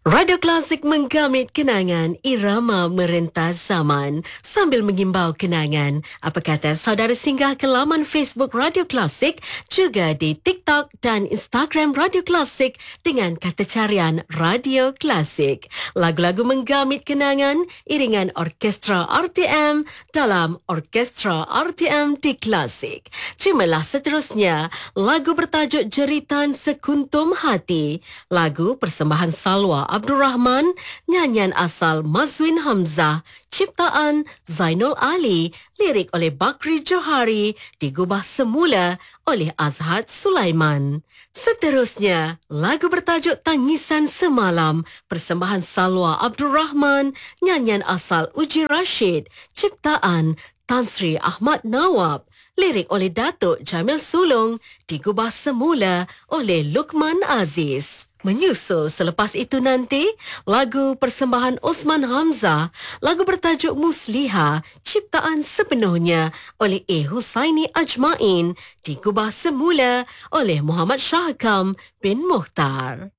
Radio Klasik menggamit kenangan irama merentas zaman sambil mengimbau kenangan. Apa kata saudara singgah ke laman Facebook Radio Klasik, juga di TikTok dan Instagram Radio Klasik dengan kata carian Radio Klasik. Lagu-lagu menggamit kenangan, iringan orkestra RTM dalam Orkestra RTM di Klasik. Terimalah seterusnya lagu bertajuk Jeritan Sekuntum Hati. Lagu persembahan Salwa Abdul Rahman, nyanyian asal Mazwin Hamzah, ciptaan Zainul Ali, lirik oleh Bakri Johari, digubah semula oleh Azhad Sulaiman. Seterusnya, lagu bertajuk Tangisan Semalam, persembahan Salwa Abdul Rahman, nyanyian asal Uji Rashid, ciptaan Tan Sri Ahmad Nawab, lirik oleh Datuk Jamil Sulong, digubah semula oleh Luqman Aziz. Menyusul selepas itu nanti, lagu persembahan Osman Hamzah, lagu bertajuk Musliha, ciptaan sepenuhnya oleh Husaini Ajmain, digubah semula oleh Muhammad Shahkam bin Mukhtar.